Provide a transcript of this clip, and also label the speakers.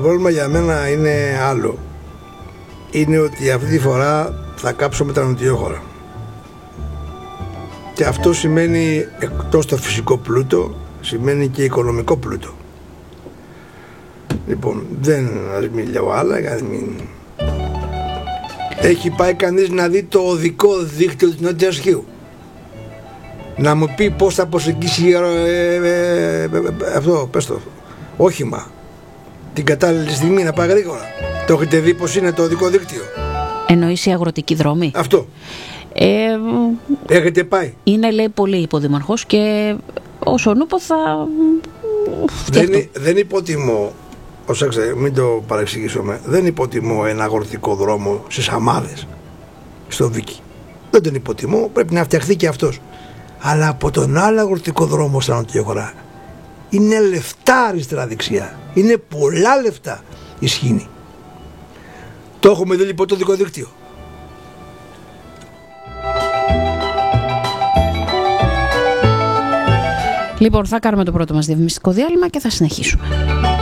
Speaker 1: πρόβλημα για μένα είναι άλλο. Είναι ότι αυτή τη φορά θα κάψω με τα νοτιόχωρα. Και αυτό σημαίνει, εκτός το φυσικό πλούτο, σημαίνει και οικονομικό πλούτο. Λοιπόν, ας μην λέω άλλα, Έχει πάει κανείς να δει το οδικό δίκτυο της Νότιας Χίου. Να μου πει πώς θα προσεγγίσει αυτό, πες το, όχημα την κατάλληλη στιγμή να πάει γρήγορα. Το έχετε δει πως είναι το οδικό δίκτυο?
Speaker 2: Εννοείς η αγροτική δρόμη?
Speaker 1: Αυτό. Έχετε πάει?
Speaker 2: Είναι, λέει, πολύ υποδημαρχός και όσον ούπο θα...
Speaker 1: Δεν υποτιμώ, προσέξτε, μην το παρεξηγήσουμε, δεν υποτιμώ ένα αγροτικό δρόμο στις Αμάδες, στο Βίκι. Δεν τον υποτιμώ, πρέπει να φτιαχθεί και αυτός. Αλλά από τον άλλο αγροτικό δρόμο στα νοτιόχωρα είναι λεφτά αριστερά δεξιά. Είναι πολλά λεφτά η Σχήνη. Το έχουμε δει λοιπόν το δικό δίκτυο.
Speaker 2: Λοιπόν, θα κάνουμε το πρώτο μας διαφημιστικό διάλειμμα και θα συνεχίσουμε.